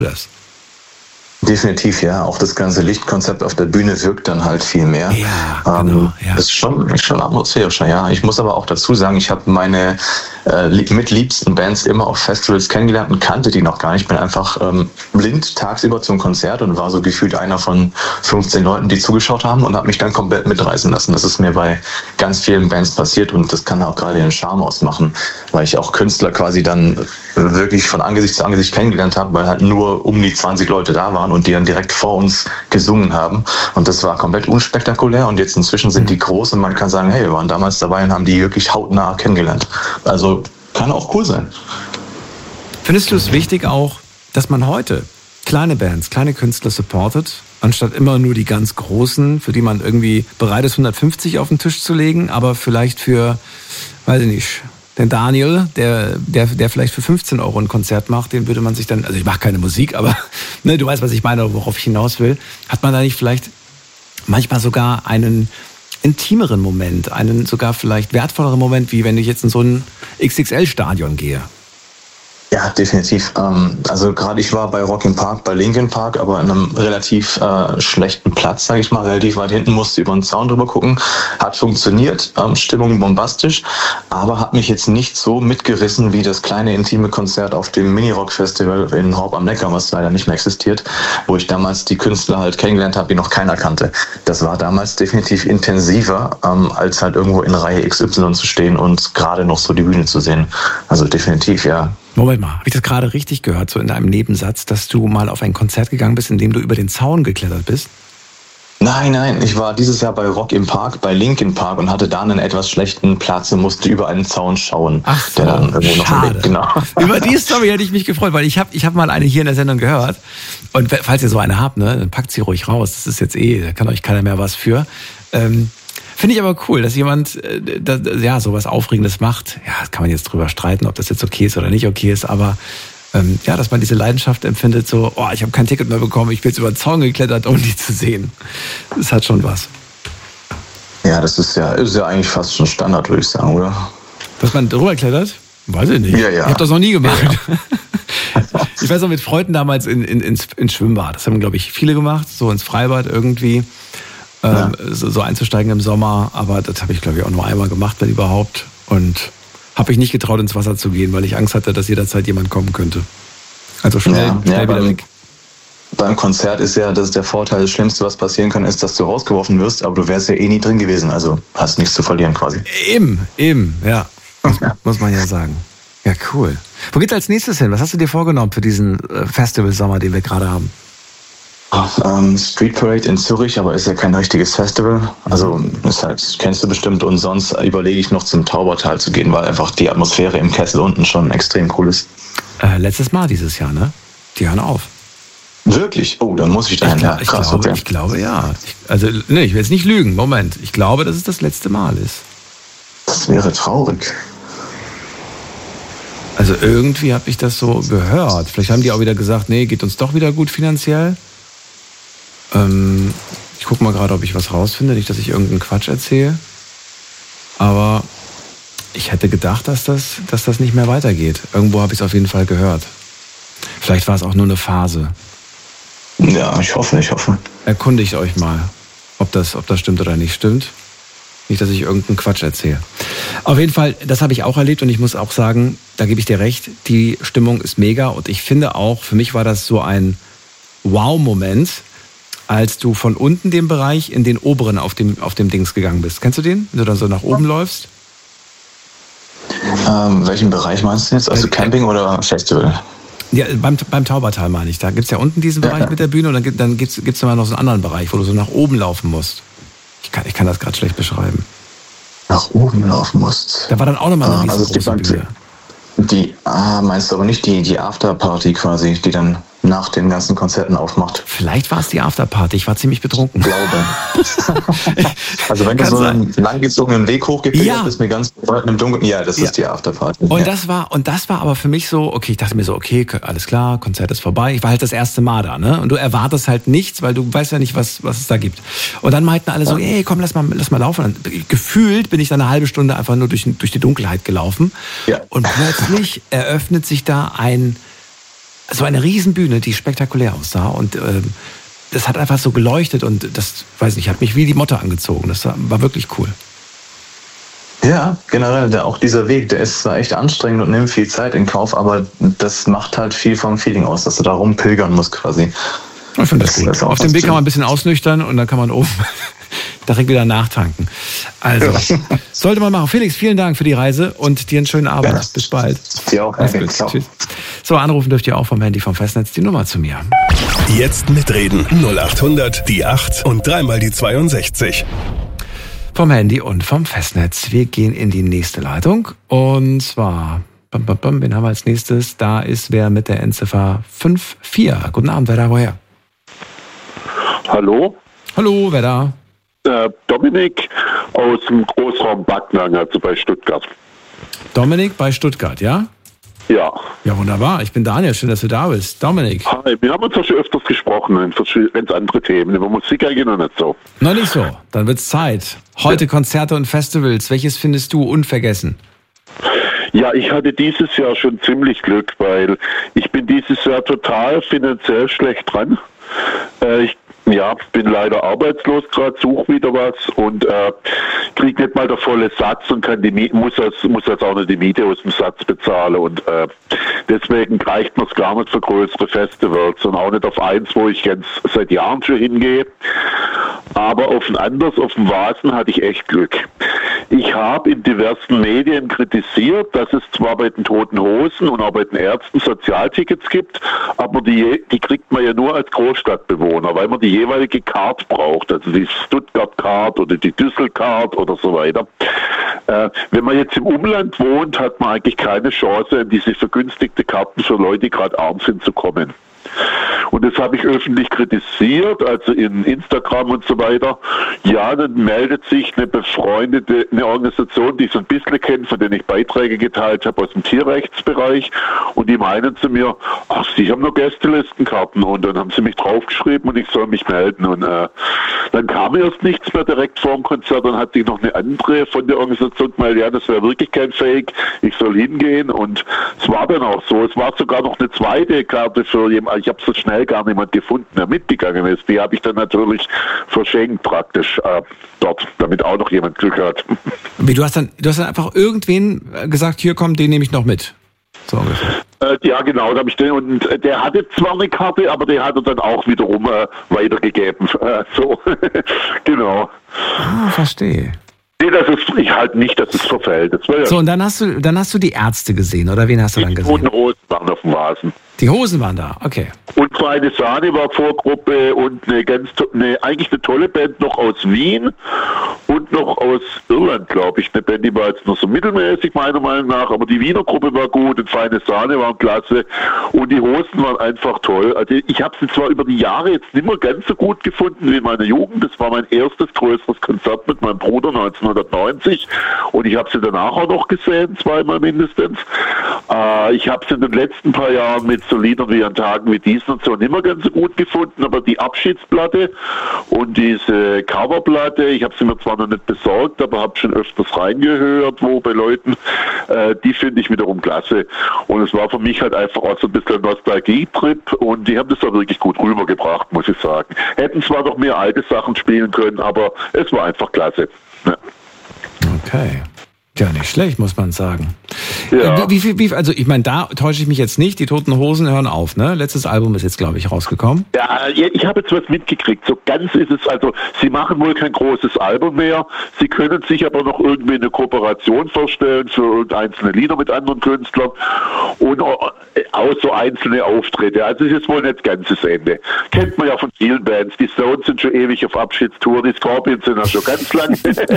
das? Definitiv, ja. Auch das ganze Lichtkonzept auf der Bühne wirkt dann halt viel mehr. Ja, genau. Ja. Das ist schon atmosphärischer, ja. Ich muss aber auch dazu sagen, ich habe meine mitliebsten Bands immer auf Festivals kennengelernt und kannte die noch gar nicht. Ich bin einfach blind tagsüber zum Konzert und war so gefühlt einer von 15 Leuten, die zugeschaut haben und habe mich dann komplett mitreißen lassen. Das ist mir bei ganz vielen Bands passiert und das kann auch gerade den Charme ausmachen, weil ich auch Künstler quasi dann wirklich von Angesicht zu Angesicht kennengelernt habe, weil halt nur um die 20 Leute da waren und die dann direkt vor uns gesungen haben. Und das war komplett unspektakulär und jetzt inzwischen sind die groß und man kann sagen, hey, wir waren damals dabei und haben die wirklich hautnah kennengelernt. Also kann auch cool sein. Findest du es wichtig auch, dass man heute kleine Bands, kleine Künstler supportet, anstatt immer nur die ganz Großen, für die man irgendwie bereit ist, 150 auf den Tisch zu legen, aber vielleicht für, weiß ich nicht, den Daniel, der vielleicht für 15 Euro ein Konzert macht, den würde man sich dann, also ich mache keine Musik, aber ne, du weißt, was ich meine, worauf ich hinaus will, hat man da nicht vielleicht manchmal sogar einen intimeren Moment, einen sogar vielleicht wertvolleren Moment, wie wenn ich jetzt in so ein XXL-Stadion gehe? Ja, definitiv. Also gerade ich war bei Rock im Park, bei Linkin Park, aber in einem relativ schlechten Platz, sage ich mal, relativ weit hinten, musste über den Zaun drüber gucken. Hat funktioniert, Stimmung bombastisch, aber hat mich jetzt nicht so mitgerissen wie das kleine intime Konzert auf dem Mini-Rock-Festival in Horb am Neckar, was leider nicht mehr existiert, wo ich damals die Künstler halt kennengelernt habe, die noch keiner kannte. Das war damals definitiv intensiver, als halt irgendwo in Reihe XY zu stehen und gerade noch so die Bühne zu sehen. Also definitiv, ja. Moment mal, habe ich das gerade richtig gehört, so in einem Nebensatz, dass du mal auf ein Konzert gegangen bist, in dem du über den Zaun geklettert bist? Nein, ich war dieses Jahr bei Rock im Park, bei Linkin Park und hatte da einen etwas schlechten Platz und musste über einen Zaun schauen. Ach so, der dann irgendwo schade. Noch genau. Über die Story hätte ich mich gefreut, weil ich hab mal eine hier in der Sendung gehört. Und falls ihr so eine habt, ne, dann packt sie ruhig raus. Das ist jetzt da kann euch keiner mehr was für. Finde ich aber cool, dass jemand sowas Aufregendes macht. Ja, kann man jetzt drüber streiten, ob das jetzt okay ist oder nicht okay ist, aber dass man diese Leidenschaft empfindet, so, ich habe kein Ticket mehr bekommen, ich bin jetzt über den Zaun geklettert, um die zu sehen. Das hat schon was. Ja, das ist ja eigentlich fast schon Standard, würde ich sagen, oder? Dass man drüber klettert? Weiß ich nicht. Ja. Ich habe das noch nie gemacht. Ja. Ich weiß noch, mit Freunden damals ins Schwimmbad. Das haben, glaube ich, viele gemacht, so ins Freibad irgendwie. So einzusteigen im Sommer, aber das habe ich, glaube ich, auch nur einmal gemacht, wenn überhaupt. Und habe ich nicht getraut, ins Wasser zu gehen, weil ich Angst hatte, dass jederzeit jemand kommen könnte. Also schnell wieder weg. Beim Konzert ist ja das der Vorteil, das Schlimmste, was passieren kann, ist, dass du rausgeworfen wirst, aber du wärst ja eh nie drin gewesen, also hast nichts zu verlieren quasi. Eben, ja. Muss man ja sagen. Ja, cool. Wo geht's als nächstes hin? Was hast du dir vorgenommen für diesen Festivalsommer, den wir gerade haben? Street Parade in Zürich, aber ist ja kein richtiges Festival. Also ist halt, kennst du bestimmt, und sonst überlege ich noch zum Taubertal zu gehen, weil einfach die Atmosphäre im Kessel unten schon extrem cool ist. Letztes Mal dieses Jahr, ne? Die hören auf. Wirklich? Oh, dann muss ich dahin. Ich glaube, ja. Ich will jetzt nicht lügen. Moment. Ich glaube, dass es das letzte Mal ist. Das wäre traurig. Also irgendwie habe ich das so gehört. Vielleicht haben die auch wieder gesagt, nee, geht uns doch wieder gut finanziell. Ich gucke mal gerade, ob ich was rausfinde. Nicht, dass ich irgendeinen Quatsch erzähle. Aber ich hätte gedacht, dass das nicht mehr weitergeht. Irgendwo habe ich es auf jeden Fall gehört. Vielleicht war es auch nur eine Phase. Ja, ich hoffe. Erkundigt euch mal, ob das stimmt oder nicht stimmt. Nicht, dass ich irgendeinen Quatsch erzähle. Auf jeden Fall, das habe ich auch erlebt und ich muss auch sagen, da gebe ich dir recht, die Stimmung ist mega und ich finde auch, für mich war das so ein Wow-Moment, als du von unten den Bereich in den oberen auf dem Dings gegangen bist. Kennst du den? Wenn du dann so nach oben läufst? Welchen Bereich meinst du jetzt? Also Camping oder Festival? Ja, beim Taubertal meine ich. Da gibt es ja unten diesen Bereich mit der Bühne und dann gibt's immer noch so einen anderen Bereich, wo du so nach oben laufen musst. Ich kann das gerade schlecht beschreiben. Nach oben laufen musst? Da war dann auch nochmal eine riesengroße Bühne. Meinst du aber nicht die Afterparty quasi, die dann nach den ganzen Konzerten aufmacht? Vielleicht war es die Afterparty, ich war ziemlich betrunken. Ich glaube. Also wenn du so einen langgezogenen Weg hochgefegt bist, mir ganz im Dunkeln, das ist die Afterparty. Und das war aber für mich so, okay, ich dachte mir so, okay, alles klar, Konzert ist vorbei. Ich war halt das erste Mal da, ne? Und du erwartest halt nichts, weil du weißt ja nicht, was es da gibt. Und dann meinten alle so, ey, komm, lass mal laufen. Und gefühlt bin ich dann eine halbe Stunde einfach nur durch die Dunkelheit gelaufen. Ja. Und plötzlich eröffnet sich da ein so eine Riesenbühne, die spektakulär aussah und das hat einfach so geleuchtet und das, weiß nicht, hat mich wie die Motte angezogen. Das war wirklich cool. Ja, generell, auch dieser Weg, der ist zwar echt anstrengend und nimmt viel Zeit in Kauf, aber das macht halt viel vom Feeling aus, dass du da rumpilgern musst quasi. Ich finde das gut. Auf dem Weg kann man ein bisschen ausnüchtern und dann kann man oben direkt wieder nachtanken. Also, sollte man machen. Felix, vielen Dank für die Reise und dir einen schönen Abend. Ja. Bis bald. Dir auch. Tschüss. So, anrufen dürft ihr auch vom Handy vom Festnetz die Nummer zu mir. Jetzt mitreden. 0800 die 8 und dreimal die 62. Vom Handy und vom Festnetz. Wir gehen in die nächste Leitung. Und zwar, wen haben wir als nächstes? Da ist wer mit der Endziffer 54. Guten Abend, wer da, woher? Hallo? Hallo, wer da? Dominik aus dem Großraum Backnang, also bei Stuttgart. Dominik bei Stuttgart, ja? Ja. Ja, wunderbar. Ich bin Daniel. Schön, dass du da bist. Dominik. Hi, wir haben uns ja schon öfters gesprochen, ganz andere Themen. Über Musik eigentlich noch nicht so. Noch nicht so. Dann wird's Zeit. Heute Konzerte und Festivals. Welches findest du unvergessen? Ja, ich hatte dieses Jahr schon ziemlich Glück, weil ich bin dieses Jahr total finanziell schlecht dran. Ich bin leider arbeitslos gerade, suche wieder was und kriege nicht mal der volle Satz und kann muss jetzt auch nicht die Miete aus dem Satz bezahlen und deswegen reicht mir es gar nicht für größere Festivals und auch nicht auf eins, wo ich jetzt seit Jahren schon hingehe. Aber auf ein anderes, auf dem Vasen hatte ich echt Glück. Ich habe in diversen Medien kritisiert, dass es zwar bei den Toten Hosen und auch bei den Ärzten Sozialtickets gibt, aber die kriegt man ja nur als Großstadtbewohner, weil man die jeweilige Card braucht, also die Stuttgart-Card oder die Düssel-Card oder so weiter. Wenn man jetzt im Umland wohnt, hat man eigentlich keine Chance, in diese vergünstigte Karten für Leute, die gerade arm sind, zu kommen. Und das habe ich öffentlich kritisiert, also in Instagram und so weiter. Ja, dann meldet sich eine Organisation, die ich so ein bisschen kenne, von denen ich Beiträge geteilt habe aus dem Tierrechtsbereich. Und die meinen zu mir, ach, Sie haben nur Gästelistenkarten. Und dann haben sie mich draufgeschrieben und ich soll mich melden. Und dann kam erst nichts mehr direkt vor dem Konzert. Dann hat sich noch eine andere von der Organisation gemeldet, ja, das wäre wirklich kein Fake, ich soll hingehen. Und es war dann auch so. Es war sogar noch eine zweite Karte für jemanden. Ich habe so schnell gar niemand gefunden, der mitgegangen ist. Die habe ich dann natürlich verschenkt praktisch dort, damit auch noch jemand Glück hat. Wie, du hast dann einfach irgendwen gesagt, hier komm, den nehme ich noch mit. So ungefähr. Ja, genau, da habe ich den, und der hatte zwar eine Karte, aber der hat er dann auch wiederum weitergegeben. So, genau. Ah, verstehe. Nee, ich halte nicht, dass es verfällt. So, und dann hast du die Ärzte gesehen, oder wen hast du dann gesehen? Die Toten Hosen waren auf dem Vasen. Die Hosen waren da, okay. Und Feine Sahne war Vorgruppe und eigentlich eine tolle Band noch aus Wien und noch aus Irland, glaube ich. Eine Band, die war jetzt noch so mittelmäßig, meiner Meinung nach, aber die Wiener Gruppe war gut und Feine Sahne waren klasse und die Hosen waren einfach toll. Also ich habe sie zwar über die Jahre jetzt nicht mehr ganz so gut gefunden wie in meiner Jugend. Das war mein erstes größeres Konzert mit meinem Bruder 1990 und ich habe sie danach auch noch gesehen, zweimal mindestens. Ich habe sie in den letzten paar Jahren mit so Liedern wie an Tagen wie diesen und so nicht mehr ganz so gut gefunden, aber die Abschiedsplatte und diese Coverplatte, ich habe sie mir zwar noch nicht besorgt, aber habe schon öfters reingehört, wo bei Leuten, die finde ich wiederum klasse. Und es war für mich halt einfach auch so ein bisschen ein Nostalgie-Trip und die haben das da wirklich gut rübergebracht, muss ich sagen. Hätten zwar noch mehr alte Sachen spielen können, aber es war einfach klasse. Ja. Okay. Ja, nicht schlecht, muss man sagen. Ja. Also ich meine, da täusche ich mich jetzt nicht, die Toten Hosen hören auf, ne? Letztes Album ist jetzt, glaube ich, rausgekommen. Ja, ich habe jetzt was mitgekriegt. So ganz ist es, also sie machen wohl kein großes Album mehr, sie können sich aber noch irgendwie eine Kooperation vorstellen für einzelne Lieder mit anderen Künstlern und auch so einzelne Auftritte. Also es ist wohl nicht ganzes Ende. Kennt man ja von vielen Bands, die Stones sind schon ewig auf Abschiedstour, die Scorpions sind ja schon ganz lang.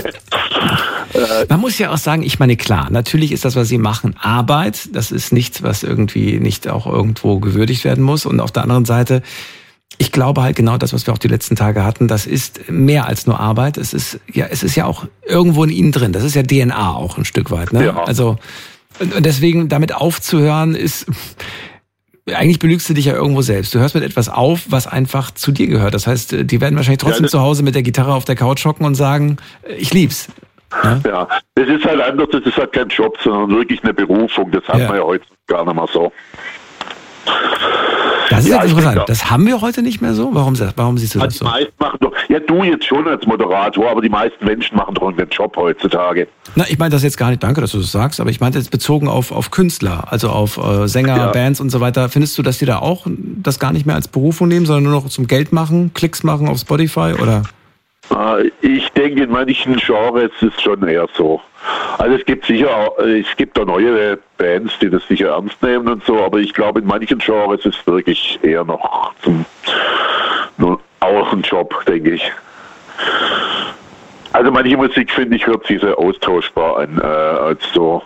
Man muss ja auch sagen, ich meine, klar, natürlich ist das, was sie machen, Arbeit. Das ist nichts, was irgendwie nicht auch irgendwo gewürdigt werden muss. Und auf der anderen Seite, ich glaube halt genau das, was wir auch die letzten Tage hatten, das ist mehr als nur Arbeit. Es ist ja auch irgendwo in ihnen drin. Das ist ja DNA auch ein Stück weit, ne? Ja. Also, und deswegen damit aufzuhören ist, eigentlich belügst du dich ja irgendwo selbst. Du hörst mit etwas auf, was einfach zu dir gehört. Das heißt, die werden wahrscheinlich trotzdem zu Hause mit der Gitarre auf der Couch hocken und sagen, ich lieb's. Ja, das ist halt anders, das ist halt kein Job, sondern wirklich eine Berufung. Das hat man ja heute gar nicht mehr so. Das ist jetzt interessant. Das haben wir heute nicht mehr so? Warum siehst du das so? Die meisten machen doch, ja, du jetzt schon als Moderator, aber die meisten Menschen machen doch einen Job heutzutage. Na, ich meine das jetzt gar nicht, danke, dass du das sagst, aber ich meinte jetzt bezogen auf Künstler, also auf Sänger, Bands und so weiter. Findest du, dass die da auch das gar nicht mehr als Berufung nehmen, sondern nur noch zum Geld machen, Klicks machen auf Spotify, oder? Ich denke, in manchen Genres ist es schon eher so. Also es gibt da neue Bands, die das sicher ernst nehmen und so, aber ich glaube, in manchen Genres ist es wirklich eher noch auch ein Job, denke ich. Also manche Musik, finde ich, hört sich sehr austauschbar an, als so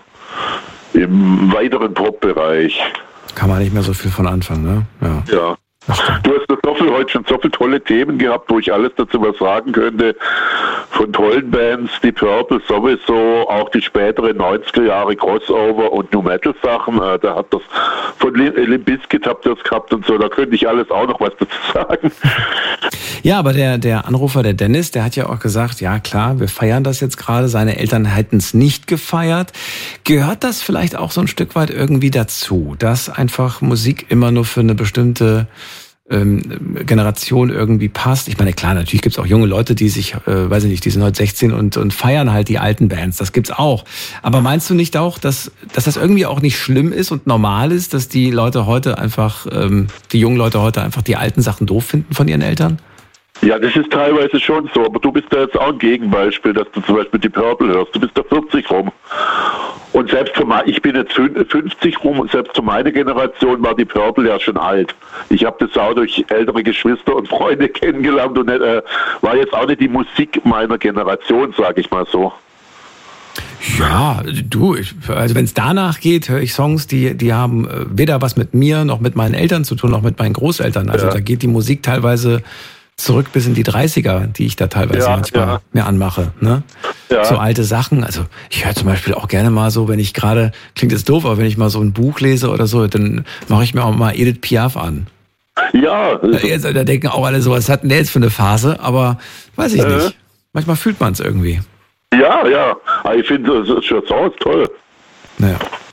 im weiteren Pop-Bereich. Kann man nicht mehr so viel von anfangen, ne? Ja. Du hast heute schon so viele tolle Themen gehabt, wo ich alles dazu was sagen könnte. Von tollen Bands, die Purple sowieso, auch die späteren 90er Jahre Crossover und New Metal Sachen. Da hat das von Limp Bizkit habt ihr das gehabt und so. Da könnte ich alles auch noch was dazu sagen. Ja, aber der Anrufer, der Dennis, der hat ja auch gesagt, ja klar, wir feiern das jetzt gerade. Seine Eltern hätten es nicht gefeiert. Gehört das vielleicht auch so ein Stück weit irgendwie dazu, dass einfach Musik immer nur für eine bestimmte Generation irgendwie passt? Ich meine, klar, natürlich gibt's auch junge Leute, die sich, weiß ich nicht, die sind heute 16 und feiern halt die alten Bands. Das gibt's auch. Aber meinst du nicht auch, dass das irgendwie auch nicht schlimm ist und normal ist, dass die Leute heute einfach, die jungen Leute heute einfach die alten Sachen doof finden von ihren Eltern? Ja, das ist teilweise schon so, aber du bist da jetzt auch ein Gegenbeispiel, dass du zum Beispiel die Purple hörst. Du bist da 40 rum. Und ich bin jetzt 50 rum und selbst zu meiner Generation war die Purple ja schon alt. Ich habe das auch durch ältere Geschwister und Freunde kennengelernt und war jetzt auch nicht die Musik meiner Generation, sage ich mal so. Ja, also wenn es danach geht, höre ich Songs, die haben weder was mit mir noch mit meinen Eltern zu tun, noch mit meinen Großeltern. Also da geht die Musik teilweise zurück bis in die 30er, die ich da teilweise manchmal mir anmache, ne? Ja. So alte Sachen. Also ich höre zum Beispiel auch gerne mal so, wenn ich gerade, klingt jetzt doof, aber wenn ich mal so ein Buch lese oder so, dann mache ich mir auch mal Edith Piaf an. Ja. Da denken auch alle so, was hat denn der jetzt für eine Phase? Aber weiß ich nicht. Manchmal fühlt man es irgendwie. Ja. Ich finde, das ist toll. Naja.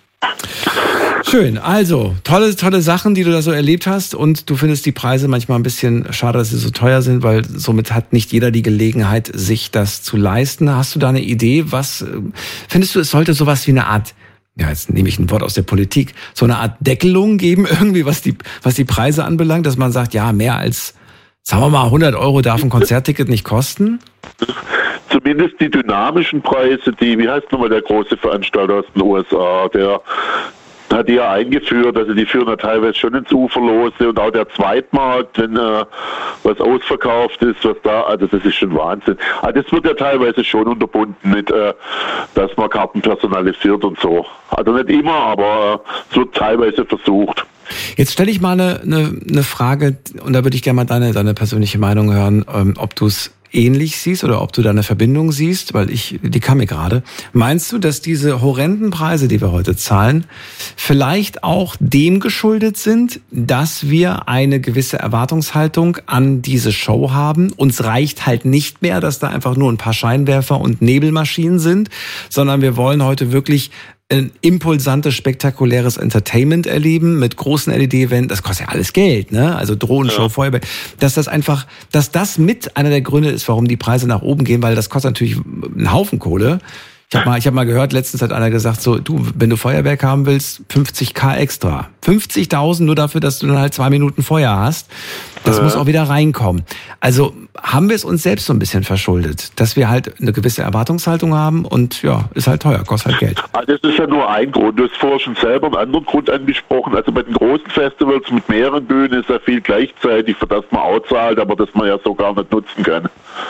Schön, also tolle Sachen, die du da so erlebt hast, und du findest die Preise manchmal ein bisschen schade, dass sie so teuer sind, weil somit hat nicht jeder die Gelegenheit, sich das zu leisten. Hast du da eine Idee, was findest du, es sollte sowas wie eine Art, ja, jetzt nehme ich ein Wort aus der Politik, so eine Art Deckelung geben irgendwie, was die Preise anbelangt, dass man sagt, ja, mehr als, sagen wir mal, 100 € darf ein Konzertticket nicht kosten? Zumindest die dynamischen Preise, wie heißt nochmal der große Veranstalter aus den USA, der hat die ja eingeführt, also die führen ja teilweise schon ins Uferlose, und auch der Zweitmarkt, wenn was ausverkauft ist, also das ist schon Wahnsinn. Also das wird ja teilweise schon unterbunden mit, dass man Karten personalisiert und so. Also nicht immer, aber es wird teilweise versucht. Jetzt stelle ich mal eine Frage, und da würde ich gerne mal deine persönliche Meinung hören, ob du es ähnlich siehst oder ob du da eine Verbindung siehst, weil die kam mir gerade. Meinst du, dass diese horrenden Preise, die wir heute zahlen, vielleicht auch dem geschuldet sind, dass wir eine gewisse Erwartungshaltung an diese Show haben? Uns reicht halt nicht mehr, dass da einfach nur ein paar Scheinwerfer und Nebelmaschinen sind, sondern wir wollen heute wirklich ein impulsantes, spektakuläres Entertainment erleben mit großen LED-Wänden. Das kostet ja alles Geld, ne? Also Drohnenshow, Feuerwehr. Dass das mit einer der Gründe ist, warum die Preise nach oben gehen, weil das kostet natürlich einen Haufen Kohle. Ich hab mal gehört, letztens hat einer gesagt, so, du, wenn du Feuerwerk haben willst, 50.000 extra. 50.000 nur dafür, dass du dann halt 2 Minuten Feuer hast. Das muss auch wieder reinkommen. Also haben wir es uns selbst so ein bisschen verschuldet, dass wir halt eine gewisse Erwartungshaltung haben, und ja, ist halt teuer, kostet halt Geld. Das ist ja nur ein Grund. Du hast vorher schon selber einen anderen Grund angesprochen. Also bei den großen Festivals mit mehreren Bühnen ist ja viel gleichzeitig, für das man auch zahlt, aber das man ja so gar nicht nutzen kann.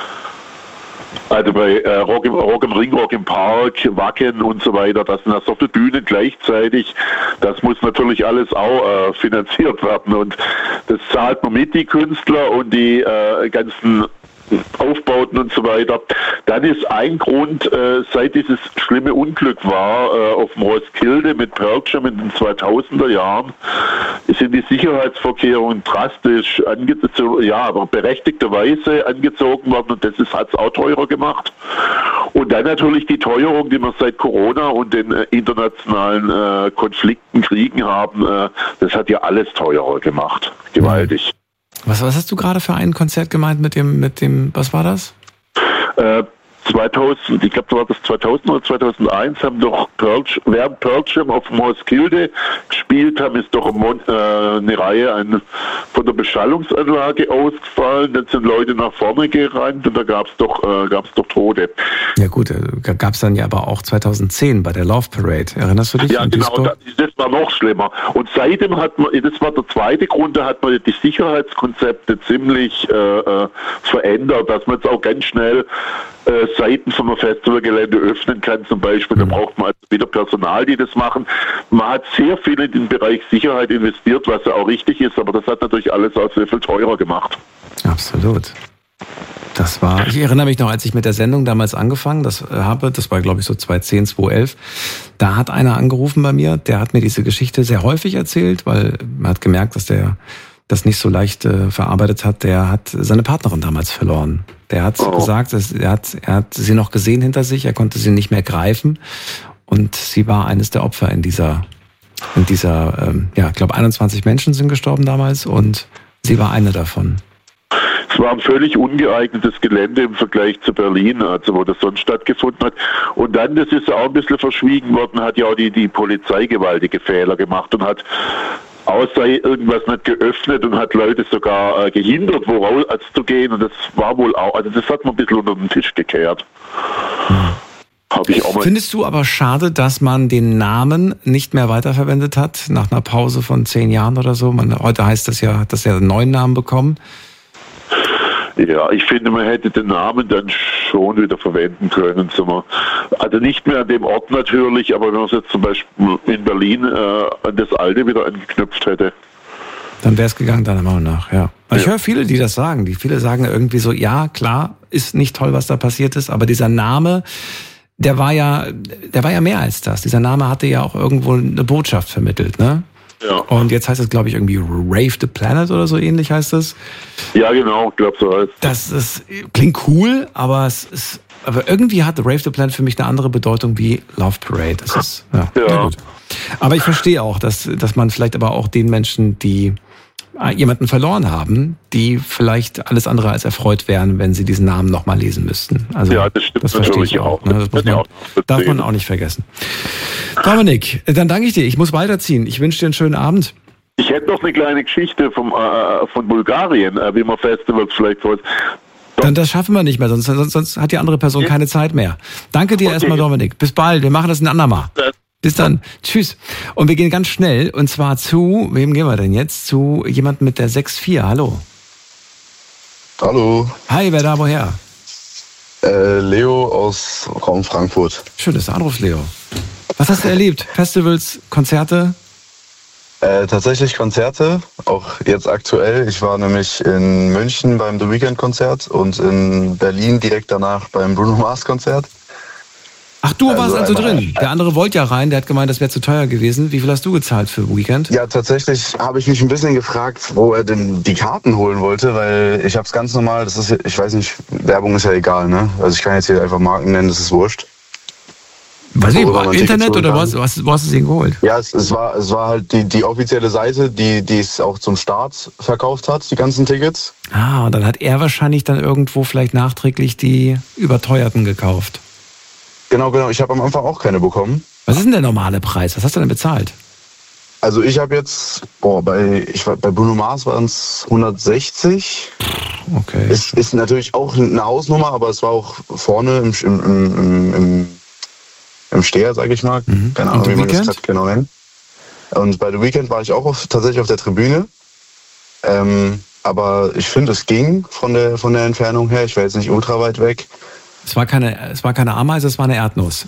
Also bei Rock im Ring, Rock im Park, Wacken und so weiter, das sind ja so viele Bühnen gleichzeitig. Das muss natürlich alles auch finanziert werden, und das zahlt man mit, die Künstler und die ganzen Aufbauten und so weiter. Dann ist ein Grund, seit dieses schlimme Unglück war auf dem Roskilde mit Pearl in den 2000er Jahren, sind die Sicherheitsvorkehrungen drastisch aber berechtigterweise angezogen worden und das hat es auch teurer gemacht. Und dann natürlich die Teuerung, die wir seit Corona und den internationalen Konflikten, Kriegen haben, das hat ja alles teurer gemacht. Gewaltig. Was hast du gerade für ein Konzert gemeint mit dem, was war das? 2000, ich glaube, war das 2000 oder 2001, haben doch während Pearl Jam auf dem Roskilde gespielt haben, ist doch eine Reihe von der Beschallungsanlage ausgefallen, dann sind Leute nach vorne gerannt und da gab's doch Tote. Ja gut, gab es dann ja aber auch 2010 bei der Love Parade, erinnerst du dich? Ja genau, das war noch schlimmer. Und seitdem hat man, das war der zweite Grund, da hat man die Sicherheitskonzepte ziemlich verändert, dass man jetzt auch ganz schnell Seiten vom Festivalgelände öffnen kann zum Beispiel. Da braucht man also wieder Personal, die das machen. Man hat sehr viel in den Bereich Sicherheit investiert, was ja auch richtig ist, aber das hat natürlich alles auch sehr viel teurer gemacht. Absolut. Ich erinnere mich noch, als ich mit der Sendung damals angefangen das war glaube ich so 2010, 2011, da hat einer angerufen bei mir, der hat mir diese Geschichte sehr häufig erzählt, weil man hat gemerkt, dass der das nicht so leicht verarbeitet hat. Der hat seine Partnerin damals verloren. Der hat gesagt, er hat sie noch gesehen hinter sich, er konnte sie nicht mehr greifen und sie war eines der Opfer in dieser, ich glaube 21 Menschen sind gestorben damals und sie war eine davon. Es war ein völlig ungeeignetes Gelände im Vergleich zu Berlin, also wo das sonst stattgefunden hat. Und dann, das ist auch ein bisschen verschwiegen worden, hat ja auch die Polizei gewaltige Fehler gemacht und hat sei irgendwas nicht geöffnet und hat Leute sogar gehindert, woraus zu gehen. Und das war wohl auch, also das hat man ein bisschen unter den Tisch gekehrt. Findest du aber schade, dass man den Namen nicht mehr weiterverwendet hat, nach einer Pause von 10 Jahren oder so? Heute heißt das ja, hat das ja einen neuen Namen bekommen. Ja, ich finde, man hätte den Namen dann schon wieder verwenden können. Also nicht mehr an dem Ort natürlich, aber wenn man es jetzt zum Beispiel in Berlin an das Alte wieder angeknüpft hätte. Dann wäre es gegangen, deiner Meinung nach, ja. Ich höre viele, die das sagen. Viele sagen irgendwie so, ja, klar, ist nicht toll, was da passiert ist, aber dieser Name, der war ja mehr als das. Dieser Name hatte ja auch irgendwo eine Botschaft vermittelt, ne? Ja. Und jetzt heißt es, glaube ich, irgendwie Rave the Planet oder so ähnlich heißt es. Ja, genau, ich glaube so heißt es. Das klingt cool, aber irgendwie hat Rave the Planet für mich eine andere Bedeutung wie Love Parade. Das ist, ja gut. Aber ich verstehe auch, dass man vielleicht aber auch den Menschen, die jemanden verloren haben, die vielleicht alles andere als erfreut wären, wenn sie diesen Namen nochmal lesen müssten. Also, ja, das stimmt, das verstehe ich auch. Ne? Das darf man auch nicht vergessen. Dominik, dann danke ich dir. Ich muss weiterziehen. Ich wünsche dir einen schönen Abend. Ich hätte noch eine kleine Geschichte von Bulgarien, wie man Festivals vielleicht vor. Dann das schaffen wir nicht mehr, sonst hat die andere Person keine Zeit mehr. Danke dir erstmal, Dominik. Bis bald. Wir machen das ein andermal. Bis dann. Tschüss. Und wir gehen ganz schnell, und zwar wem gehen wir denn jetzt? Zu jemandem mit der 6-4. Hallo. Hallo. Hi, wer da, woher? Leo aus Raum Frankfurt. Schön, dass du anrufst, Leo. Was hast du erlebt? Festivals, Konzerte? Tatsächlich Konzerte, auch jetzt aktuell. Ich war nämlich in München beim The Weeknd-Konzert und in Berlin direkt danach beim Bruno Mars-Konzert. Ach, du warst also drin. Der andere wollte ja rein, der hat gemeint, das wäre zu teuer gewesen. Wie viel hast du gezahlt für Weekend? Ja, tatsächlich habe ich mich ein bisschen gefragt, wo er denn die Karten holen wollte, weil ich habe es ganz normal, ich weiß nicht, Werbung ist ja egal, ne? Also ich kann jetzt hier einfach Marken nennen, das ist wurscht. Was Internet oder was? Wo hast du sie geholt? Ja, es war halt die offizielle Seite, die es auch zum Start verkauft hat, die ganzen Tickets. Ah, und dann hat er wahrscheinlich dann irgendwo vielleicht nachträglich die überteuerten gekauft. Genau. Ich habe am Anfang auch keine bekommen. Was ist denn der normale Preis? Was hast du denn bezahlt? Also ich habe jetzt, bei Bruno Mars waren es 160. Okay. Ist natürlich auch eine Hausnummer, aber es war auch vorne im Steher, sage ich mal. Keine Ahnung, wie man das gerade genau nennt. Und bei The Weeknd war ich auch tatsächlich auf der Tribüne. Aber ich finde, es ging von der Entfernung her. Ich war jetzt nicht ultra weit weg. Es war keine Ameise, es war eine Erdnuss.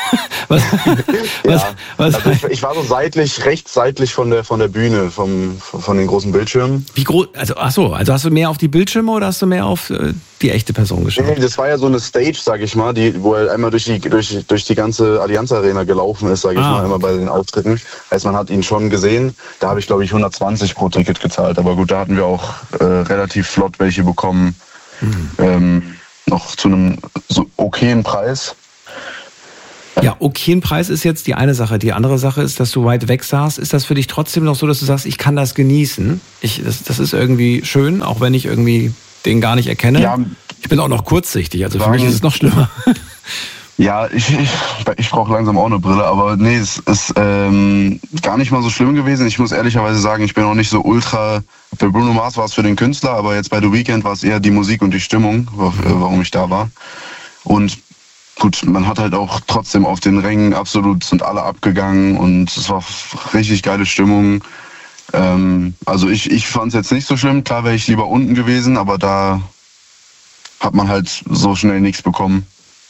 Also ich war so rechts seitlich von der Bühne, von den großen Bildschirmen. Wie groß? Also hast du mehr auf die Bildschirme oder hast du mehr auf die echte Person geschaut? Nee, das war ja so eine Stage, sag ich mal, wo er einmal durch die ganze Allianz Arena gelaufen ist, sag ich mal, immer bei den Auftritten. Heißt, man hat ihn schon gesehen. Da habe ich, glaube ich, 120 pro Ticket gezahlt. Aber gut, da hatten wir auch relativ flott welche bekommen. Noch zu einem so okayen Preis. Ja, okayen Preis ist jetzt die eine Sache. Die andere Sache ist, dass du weit weg saßt. Ist das für dich trotzdem noch so, dass du sagst, ich kann das genießen? Das ist irgendwie schön, auch wenn ich irgendwie den gar nicht erkenne. Ja, ich bin auch noch kurzsichtig, also für mich ist es noch schlimmer. Ja, ich brauche langsam auch eine Brille, aber nee, es ist gar nicht mal so schlimm gewesen. Ich muss ehrlicherweise sagen, ich bin auch nicht so ultra. Für Bruno Mars war es für den Künstler, aber jetzt bei The Weeknd war es eher die Musik und die Stimmung, warum ich da war. Und gut, man hat halt auch trotzdem auf den Rängen sind alle abgegangen und es war richtig geile Stimmung. Also ich fand es jetzt nicht so schlimm. Klar wäre ich lieber unten gewesen, aber da hat man halt so schnell nichts bekommen.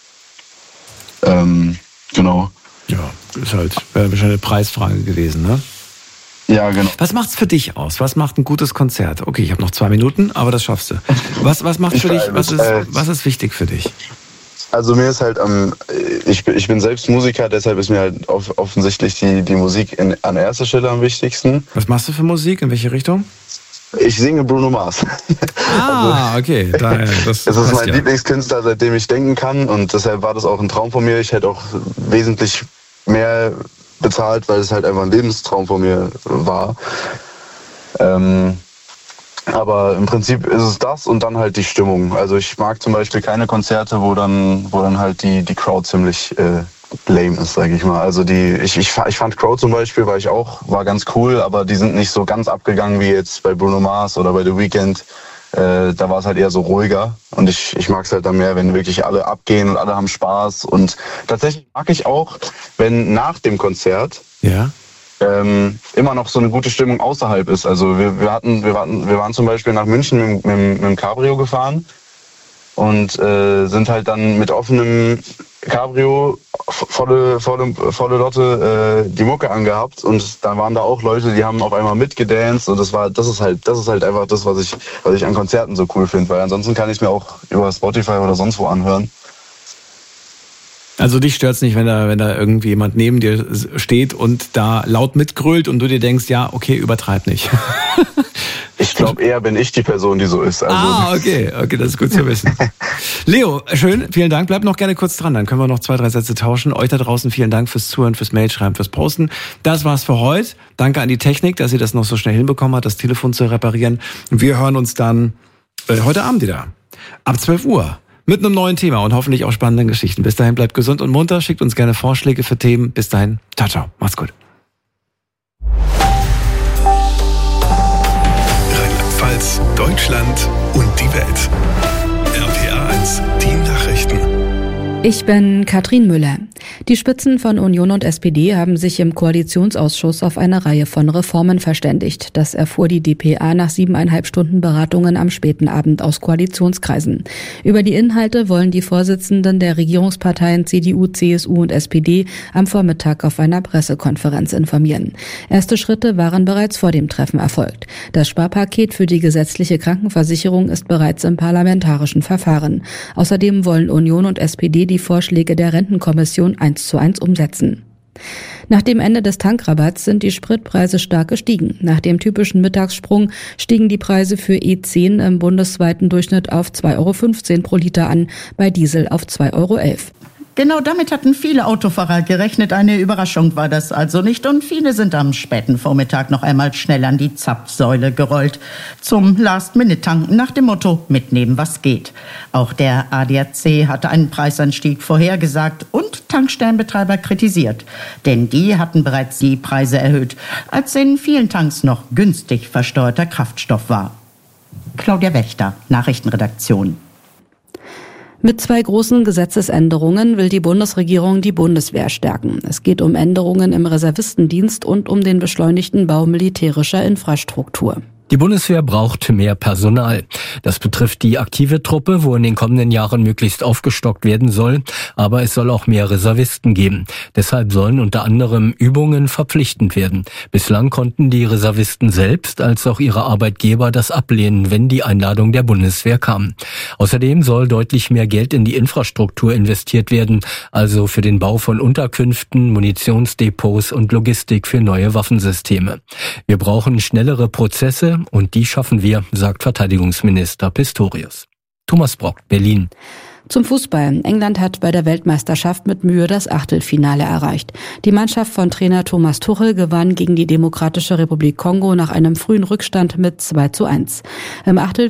Genau. Ja, ist halt wahrscheinlich eine Preisfrage gewesen, ne? Ja, genau. Was macht's für dich aus? Was macht ein gutes Konzert? Okay, ich habe noch 2 Minuten, aber das schaffst du. Was macht für dich? Was ist wichtig für dich? Also mir ist halt, ich bin selbst Musiker, deshalb ist mir halt offensichtlich die Musik an erster Stelle am wichtigsten. Was machst du für Musik? In welche Richtung? Ich singe Bruno Mars. Okay. Das ist mein Lieblingskünstler, seitdem ich denken kann. Und deshalb war das auch ein Traum von mir. Ich hätte auch wesentlich mehr bezahlt, weil es halt einfach ein Lebenstraum von mir war. Aber im Prinzip ist es das und dann halt die Stimmung. Also ich mag zum Beispiel keine Konzerte, wo dann halt die Crowd ziemlich lame ist, sage ich mal. Also ich fand Crow zum Beispiel, war ganz cool, aber die sind nicht so ganz abgegangen wie jetzt bei Bruno Mars oder bei The Weeknd. Da war es halt eher so ruhiger und ich mag es halt dann mehr, wenn wirklich alle abgehen und alle haben Spaß. Und tatsächlich mag ich auch, wenn nach dem Konzert immer noch so eine gute Stimmung außerhalb ist. Also wir waren zum Beispiel nach München mit dem Cabrio gefahren und sind halt dann mit offenem Cabrio volle Lotte die Mucke angehabt und dann waren da auch Leute, die haben auf einmal mitgedanced und das ist halt einfach das, was ich an Konzerten so cool finde, weil ansonsten kann ich mir auch über Spotify oder sonst wo anhören. Also dich stört's nicht, wenn da irgendwie jemand neben dir steht und da laut mitgrölt und du dir denkst, ja, okay, übertreib nicht. Ich glaube, eher bin ich die Person, die so ist. Also. Okay, das ist gut zu wissen. Leo, schön, vielen Dank. Bleib noch gerne kurz dran, dann können wir noch 2, 3 Sätze tauschen. Euch da draußen vielen Dank fürs Zuhören, fürs Mailschreiben, fürs Posten. Das war's für heute. Danke an die Technik, dass sie das noch so schnell hinbekommen hat, das Telefon zu reparieren. Wir hören uns dann heute Abend wieder. Ab 12 Uhr. Mit einem neuen Thema und hoffentlich auch spannenden Geschichten. Bis dahin bleibt gesund und munter. Schickt uns gerne Vorschläge für Themen. Bis dahin. Ciao, ciao. Macht's gut. Rheinland-Pfalz, Deutschland und die Welt. RPA 1, die Nachrichten. Ich bin Katrin Müller. Die Spitzen von Union und SPD haben sich im Koalitionsausschuss auf eine Reihe von Reformen verständigt. Das erfuhr die dpa nach 7,5 Stunden Beratungen am späten Abend aus Koalitionskreisen. Über die Inhalte wollen die Vorsitzenden der Regierungsparteien CDU, CSU und SPD am Vormittag auf einer Pressekonferenz informieren. Erste Schritte waren bereits vor dem Treffen erfolgt. Das Sparpaket für die gesetzliche Krankenversicherung ist bereits im parlamentarischen Verfahren. Außerdem wollen Union und SPD die Vorschläge der Rentenkommission 1:1 umsetzen. Nach dem Ende des Tankrabatts sind die Spritpreise stark gestiegen. Nach dem typischen Mittagssprung stiegen die Preise für E10 im bundesweiten Durchschnitt auf 2,15 € pro Liter an, bei Diesel auf 2,11 €. Genau damit hatten viele Autofahrer gerechnet. Eine Überraschung war das also nicht. Und viele sind am späten Vormittag noch einmal schnell an die Zapfsäule gerollt. Zum Last-Minute-Tanken nach dem Motto, mitnehmen was geht. Auch der ADAC hatte einen Preisanstieg vorhergesagt und Tankstellenbetreiber kritisiert. Denn die hatten bereits die Preise erhöht, als in vielen Tanks noch günstig versteuerter Kraftstoff war. Claudia Wächter, Nachrichtenredaktion. Mit 2 großen Gesetzesänderungen will die Bundesregierung die Bundeswehr stärken. Es geht um Änderungen im Reservistendienst und um den beschleunigten Bau militärischer Infrastruktur. Die Bundeswehr braucht mehr Personal. Das betrifft die aktive Truppe, wo in den kommenden Jahren möglichst aufgestockt werden soll. Aber es soll auch mehr Reservisten geben. Deshalb sollen unter anderem Übungen verpflichtend werden. Bislang konnten die Reservisten selbst als auch ihre Arbeitgeber das ablehnen, wenn die Einladung der Bundeswehr kam. Außerdem soll deutlich mehr Geld in die Infrastruktur investiert werden, also für den Bau von Unterkünften, Munitionsdepots und Logistik für neue Waffensysteme. Wir brauchen schnellere Prozesse und die schaffen wir, sagt Verteidigungsminister Pistorius. Thomas Brock, Berlin. Zum Fußball. England hat bei der Weltmeisterschaft mit Mühe das Achtelfinale erreicht. Die Mannschaft von Trainer Thomas Tuchel gewann gegen die Demokratische Republik Kongo nach einem frühen Rückstand mit 2:1. Im